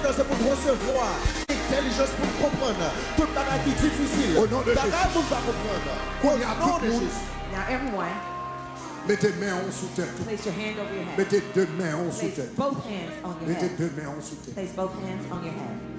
Intelligence c'est pour recevoir. Intelligence pour comprendre. Toute la vie difficile. Au nom de Jésus. Pour pas comprendre. Au nom de Jésus. Now everyone, mettez main en sous tête. place your hand over your head. Mettez deux mains en sous Place tête. both hands on your Mettez head. deux mains en sous tête. Place both hands on your head.